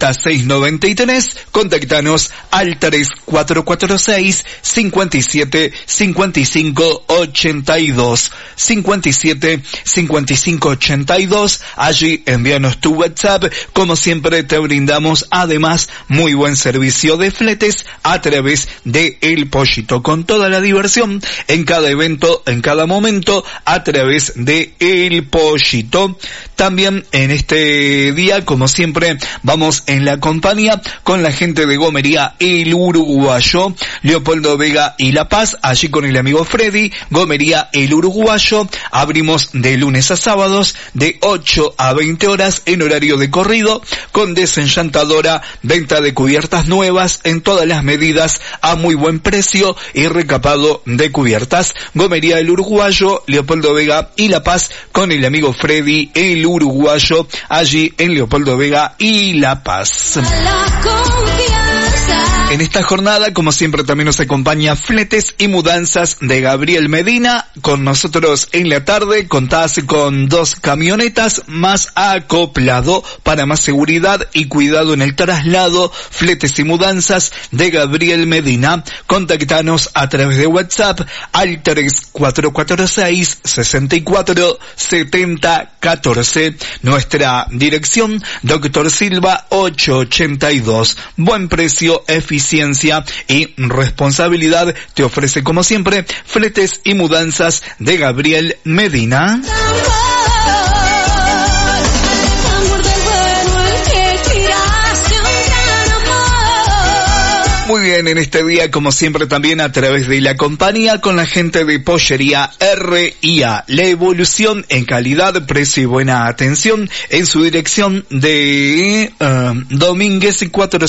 693. Contactanos al 3446 57 55 82. 57 55 82. Allí envíanos tu WhatsApp. Como siempre te brindamos además muy buen servicio de fletes a través de El Pollito, con toda la diversión en cada evento, en cada momento, a través de El Pollito. También en este día, como siempre, vamos en la compañía con la gente de Gomería El Uruguayo, Leopoldo Vega y La Paz, allí con el amigo Freddy. Gomería El Uruguayo, abrimos de lunes a sábados de 8 a 20 horas en horario de corrido, con desenchantadora, venta de cubiertas nuevas en todas las medidas a muy buen precio y recapado de cubiertas. Gomería El Uruguayo, Leopoldo Vega y La Paz, con el amigo Freddy El Uruguayo, allí en Leopoldo Vega y La Paz. En esta jornada, como siempre, también nos acompaña Fletes y Mudanzas de Gabriel Medina. Con nosotros en la tarde contás con 2 camionetas más acoplado para más seguridad y cuidado en el traslado. Fletes y Mudanzas de Gabriel Medina. Contactanos a través de WhatsApp al 3446 64 70 14. Nuestra dirección, Doctor Silva 882. Buen precio, eficiencia y responsabilidad te ofrece, como siempre, Fletes y Mudanzas de Gabriel Medina. Muy bien, en este día, como siempre, también a través de la compañía con la gente de Pollería R&A. La evolución en calidad, precio y buena atención en su dirección de Domínguez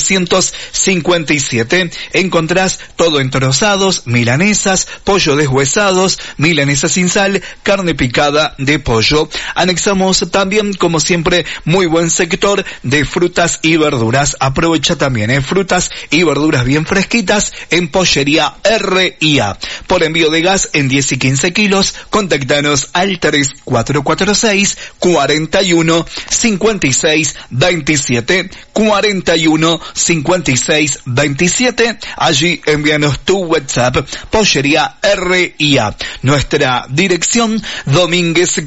457. Encontrás todo en trozados, milanesas, pollo deshuesados, milanesas sin sal, carne picada de pollo. Anexamos también, como siempre, muy buen sector de frutas y verduras. Aprovecha también frutas y verduras bien fresquitas en Pollería R&A. Por envío de gas en 10 y 15 kilos, contactanos al 3446 41 56 27. 41 56 27. Allí envíanos tu WhatsApp. Pollería R&A. Nuestra dirección, Domínguez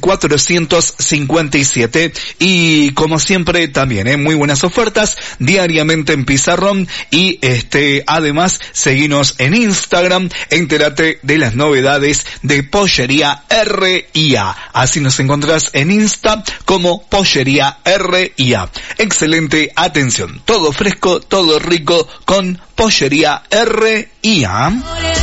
457. Y como siempre también, muy buenas ofertas diariamente en Pizarrón. Y además, seguinos en Instagram, entérate de las novedades de Pollería R&A. Así nos encontrás en Insta como Pollería R&A. Excelente atención, todo fresco, todo rico con Pollería R&A.